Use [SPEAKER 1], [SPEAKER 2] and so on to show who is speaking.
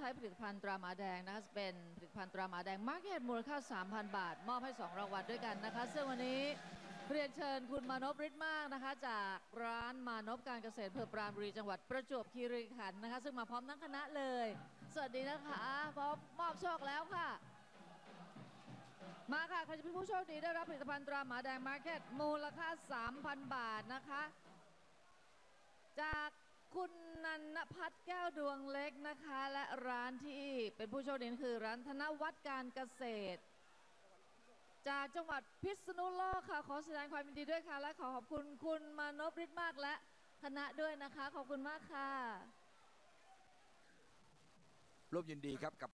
[SPEAKER 1] ช้ผลิตภัณฑ์ตราหมาแดงนะคะเป็นผลิตภัณฑ์ตราหมาแดงมาร์เก็ตมูลค่า 3,000 บาทมอบให้2รางวัลด้วยกันนะคะซึ่งวันนี้เรียนเชิญคุณมานพฤทธิ์มากนะคะจากร้านมานพการเกษตรอำเภอปราณบุรีจังหวัดประจวบคีรีขันธ์นะคะซึ่งมาพร้อมทั้งคณะเลยสวัสดีนะคะพร้อมมอบโชคแล้วค่ะมาค่ะใครจะเป็นผู้โชคดีได้รับผลิตภัณฑ์ตราหมาแดงมาร์เก็ตมูลค่า 3,000 บาทนะคะจากคุณนันพัฒน์แก้วดวงเล็กนะคะและร้านที่เป็นผู้โชคดีคือร้านธนวัฒน์การเกษตรจากจังหวัดพิษณุโลกค่ะขอแสดงความยินดีด้วยค่ะและขอขอบคุณคุณมานพฤทธิ์มากและคณะด้วยนะคะขอบคุณมากค่ะ
[SPEAKER 2] ร่วมยินดีครับกับ